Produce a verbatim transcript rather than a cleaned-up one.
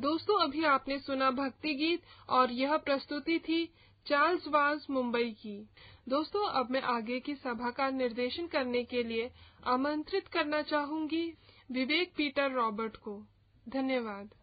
दोस्तों, अभी आपने सुना भक्ति गीत और यह प्रस्तुति थी चार्ल्स वाज मुंबई की। दोस्तों, अब मैं आगे की सभा का निर्देशन करने के लिए आमंत्रित करना चाहूंगी विवेक पीटर रॉबर्ट को। धन्यवाद।